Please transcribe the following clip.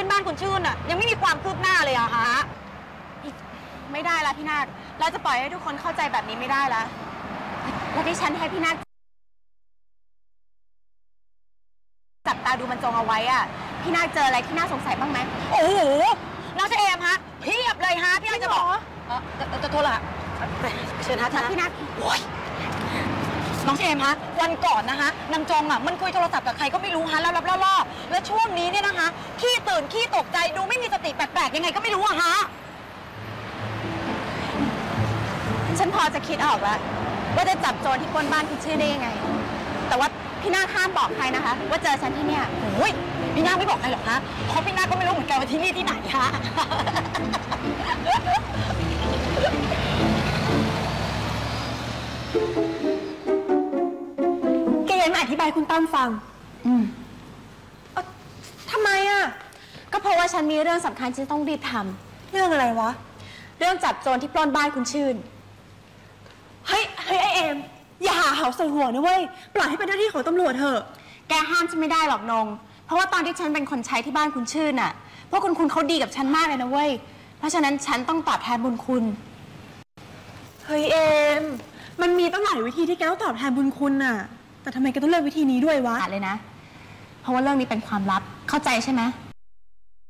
อนบ้านคุณชื่นอะยังไม่มีความคืบหน้าเลยอะฮะไม่ได้ละพี่นาฏเราจะปล่อยให้ทุกคนเข้าใจแบบนี้ไม่ได้แล้วและที่ฉันให้พี่นาฏจับตาดูมันจงเอาไว้อะพี่นาฏเจออะไรที่น่าสงสัยบ้างไหมโอ้โหน้องเจมฮะเพียบเลยฮะพี่นาฏจะบอกจะโทรละเชิญฮะพี่นาฏโอ้ยน้องเจมฮะวันก่อนนะคะนางจงอะมันคุยโทรศัพท์กับใครก็ไม่รู้ฮะแล้วล่อๆแล้วช่วงนี้เนี่ยนะคะขี้ตื่นขี้ตกใจดูไม่มีสติแปลกๆยังไงก็ไม่รู้อะฮะฉันพอจะคิดออกแล้วว่าจะจับโจรที่ปล้นบ้านคุณชื่อได้ยังไงแต่ว่าพี่นาฏห้ามบอกใครนะคะว่าเจอฉันที่เนี่ยโอ้ยพี่นาฏไม่บอกใครหรอกฮะเพราะพี่นาฏก็ไม่รู้เหมือนกันว่าที่นี่ที่ไหนฮะแกยังไม่อธิบายคุณตั้มฟังทำไมอ่ะก็เพราะว่าฉันมีเรื่องสำคัญที่ต้องรีบทำเรื่องอะไรวะเรื่องจับโจรที่ปล้นบ้านคุณชื่นเฮ้ยไอเอมอย่าหาเหาใส่หัวนะเว้ยปล่อยให้เป็นหน้าที่ของตำรวจเถอะแกห้ามฉันไม่ได้หรอกนงเพราะว่าตอนที่ฉันเป็นคนใช้ที่บ้านคุณชื่นน่ะพวกคุณเขาดีกับฉันมากเลยนะเว้ยเพราะฉะนั้นฉันต้องตอบแทนบุญคุณเฮ้ยเอมมันมีตั้งหลายวิธีที่แกต้องตอบแทนบุญคุณน่ะแต่ทำไมแกต้องเลือกวิธีนี้ด้วยวะเลยนะเพราะว่าเรื่องนี้เป็นความลับเข้าใจใช่ไหม